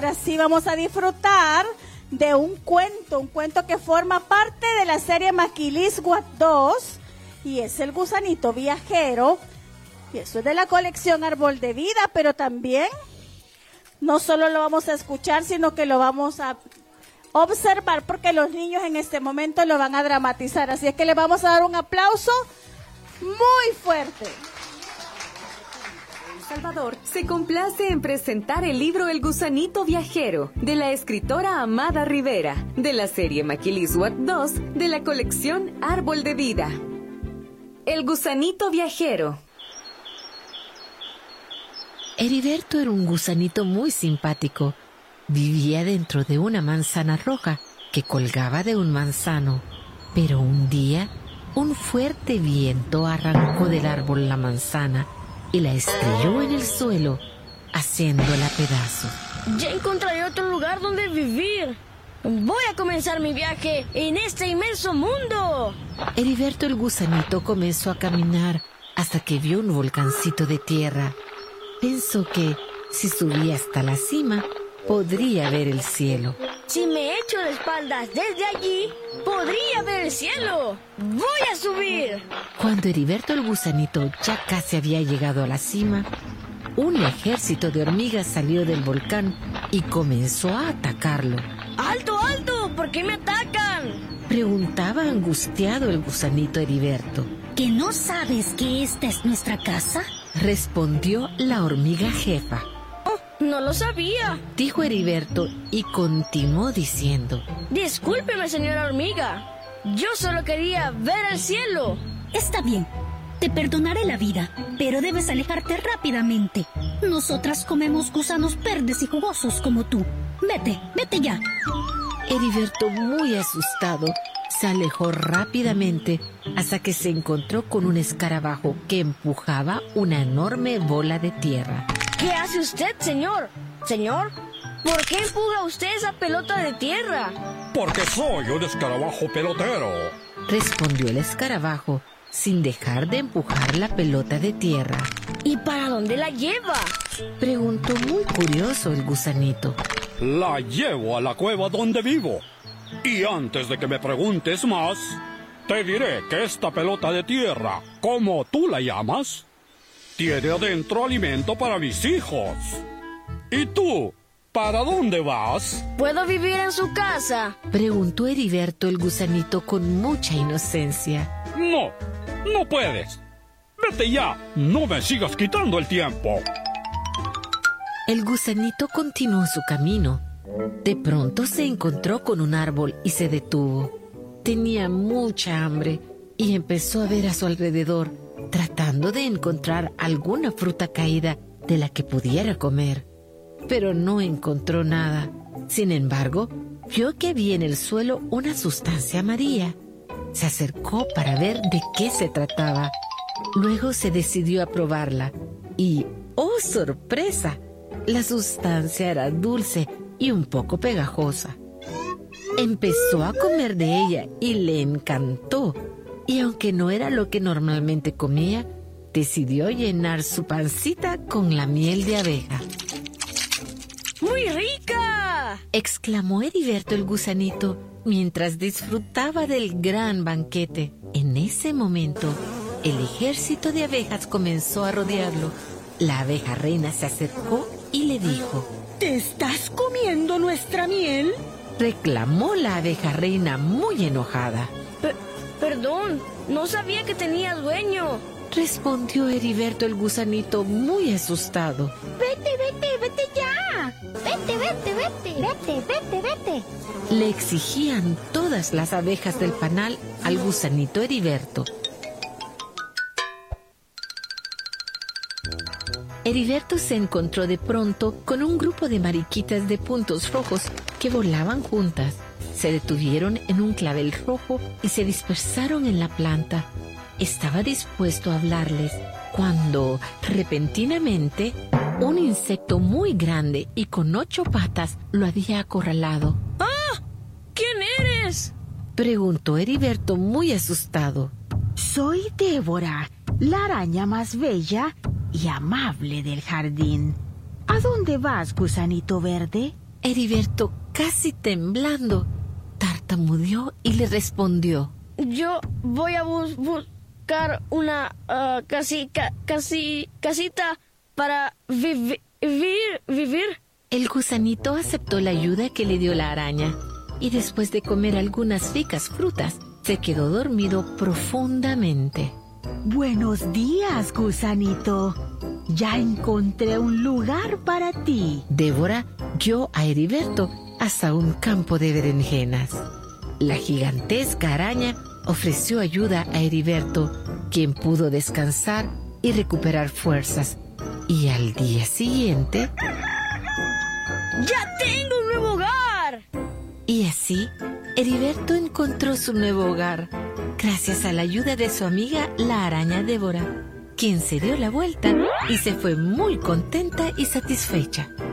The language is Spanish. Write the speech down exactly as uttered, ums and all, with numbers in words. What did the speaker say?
ahora sí vamos a disfrutar de un cuento, un cuento que forma parte de la serie Maquilisguat dos, y es El Gusanito Viajero, y eso es de la colección Árbol de Vida, pero también no solo lo vamos a escuchar, sino que lo vamos a observar, porque los niños en este momento lo van a dramatizar, así es que les vamos a dar un aplauso muy fuerte. Salvador se complace en presentar el libro El Gusanito Viajero, de la escritora Amada Rivera, de la serie Maquilisguat dos, de la colección Árbol de Vida. El Gusanito Viajero. Heriberto era un gusanito muy simpático. Vivía dentro de una manzana roja que colgaba de un manzano. Pero un día, un fuerte viento arrancó del árbol la manzana y la estrelló en el suelo, haciéndola pedazos. Ya encontraré otro lugar donde vivir. Voy a comenzar mi viaje en este inmenso mundo. Heriberto el gusanito comenzó a caminar hasta que vio un volcancito de tierra. Pensó que, si subía hasta la cima, podría ver el cielo. Si me echo de espaldas desde allí, podría ver el cielo. ¡Voy a subir! Cuando Heriberto el gusanito ya casi había llegado a la cima, un ejército de hormigas salió del volcán y comenzó a atacarlo. ¡Alto, alto! ¿Por qué me atacan? Preguntaba angustiado el gusanito Heriberto. ¿Que no sabes que esta es nuestra casa? Respondió la hormiga jefa. No lo sabía, dijo Heriberto y continuó diciendo. Discúlpeme, señora hormiga. Yo solo quería ver el cielo. Está bien, te perdonaré la vida, pero debes alejarte rápidamente. Nosotras comemos gusanos verdes y jugosos como tú. Vete, vete ya. Heriberto, muy asustado, se alejó rápidamente hasta que se encontró con un escarabajo que empujaba una enorme bola de tierra. ¿Qué hace usted, señor? Señor, ¿por qué empuja usted esa pelota de tierra? Porque soy un escarabajo pelotero, respondió el escarabajo, sin dejar de empujar la pelota de tierra. ¿Y para dónde la lleva? Preguntó muy curioso el gusanito. La llevo a la cueva donde vivo. Y antes de que me preguntes más, te diré que esta pelota de tierra, como tú la llamas, tiene adentro alimento para mis hijos. ¿Y tú? ¿Para dónde vas? ¿Puedo vivir en su casa? Preguntó Heriberto el gusanito con mucha inocencia. No, no puedes. Vete ya, no me sigas quitando el tiempo. El gusanito continuó su camino. De pronto se encontró con un árbol y se detuvo. Tenía mucha hambre y empezó a ver a su alrededor, tratando de encontrar alguna fruta caída de la que pudiera comer. Pero no encontró nada. Sin embargo, vio que había en el suelo una sustancia amarilla. Se acercó para ver de qué se trataba. Luego se decidió a probarla y, ¡oh sorpresa!, la sustancia era dulce y un poco pegajosa. Empezó a comer de ella y le encantó. Y aunque no era lo que normalmente comía, decidió llenar su pancita con la miel de abeja. ¡Muy rica!, exclamó Heriberto el gusanito mientras disfrutaba del gran banquete. En ese momento, el ejército de abejas comenzó a rodearlo. La abeja reina se acercó y le dijo: ¿Te estás comiendo nuestra miel?, reclamó la abeja reina muy enojada. P- perdón, no sabía que tenía dueño, respondió Heriberto el gusanito muy asustado. Vete, vete, vete ya. Vete, vete, vete, vete, vete, vete. Le exigían todas las abejas del panal al gusanito Heriberto. Heriberto se encontró de pronto con un grupo de mariquitas de puntos rojos que volaban juntas. Se detuvieron en un clavel rojo y se dispersaron en la planta. Estaba dispuesto a hablarles cuando, repentinamente, un insecto muy grande y con ocho patas lo había acorralado. ¡Ah! ¿Quién eres?, preguntó Heriberto muy asustado. Soy Débora, la araña más bella y amable del jardín. ¿A dónde vas, gusanito verde? Heriberto, casi temblando, tartamudeó y le respondió: Yo voy a bus buscar una uh, casi, ca casi, casita para vi vivir, vivir. El gusanito aceptó la ayuda que le dio la araña y después de comer algunas ricas frutas, se quedó dormido profundamente. Buenos días, gusanito. Ya encontré un lugar para ti. Débora guió a Heriberto hasta un campo de berenjenas. La gigantesca araña ofreció ayuda a Heriberto, quien pudo descansar y recuperar fuerzas. Y al día siguiente... ¡Ya tengo un nuevo hogar! Y así, Heriberto encontró su nuevo hogar, gracias a la ayuda de su amiga la araña Débora, quien se dio la vuelta y se fue muy contenta y satisfecha.